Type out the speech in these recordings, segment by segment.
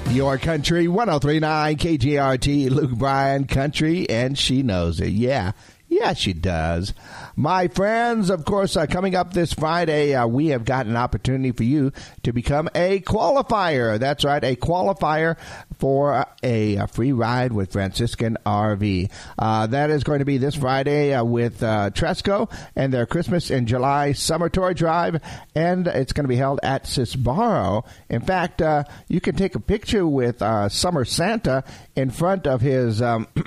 Your country, 103.9 KGRT, Luke Bryan, country, and she knows it. Yeah, she does. My friends, of course, coming up this Friday, we have got an opportunity for you to become a qualifier. That's right, a qualifier for a free ride with Franciscan RV. That is going to be this Friday with Tresco and their Christmas in July Summer Toy Drive, and it's going to be held at Sisbaro. In fact, you can take a picture with Summer Santa in front of his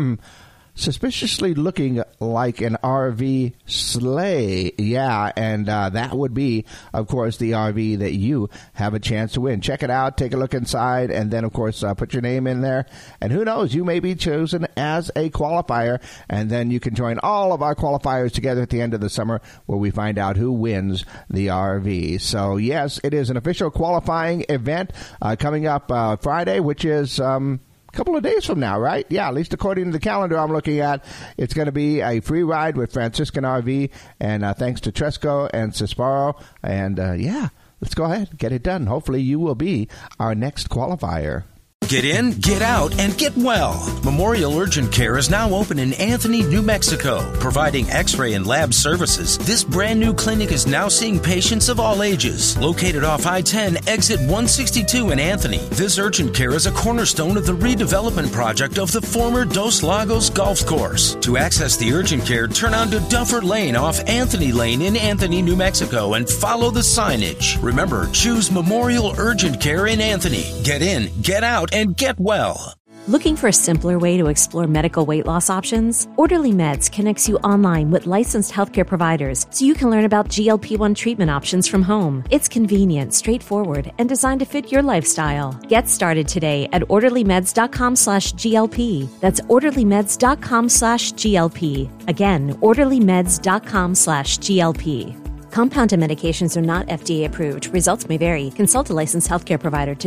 suspiciously looking like an RV sleigh. Yeah, and that would be, of course, the RV that you have a chance to win. Check it out, take a look inside, and then, of course, put your name in there. And who knows, you may be chosen as a qualifier, and then you can join all of our qualifiers together at the end of the summer where we find out who wins the RV. So, yes, it is an official qualifying event coming up Friday, which is couple of days from now, right? Yeah, at least according to the calendar I'm looking at, it's going to be a free ride with Franciscan RV, and thanks to Tresco and Sisbaro, and let's go ahead and get it done. Hopefully you will be our next qualifier. Get in, get out, and get well. Memorial Urgent Care is now open in Anthony, New Mexico, providing x-ray and lab services. This brand new clinic is now seeing patients of all ages. Located off I-10, exit 162 in Anthony, this urgent care is a cornerstone of the redevelopment project of the former Dos Lagos Golf Course. To access the urgent care, turn onto Duffer Lane off Anthony Lane in Anthony, New Mexico, and follow the signage. Remember, choose Memorial Urgent Care in Anthony. Get in, get out, and get well. Looking for a simpler way to explore medical weight loss options? Orderly Meds connects you online with licensed healthcare providers so you can learn about GLP-1 treatment options from home. It's convenient, straightforward, and designed to fit your lifestyle. Get started today at orderlymeds.com/GLP. That's orderlymeds.com/GLP. Again, orderlymeds.com/GLP. Compounded medications are not FDA approved. Results may vary. Consult a licensed healthcare provider to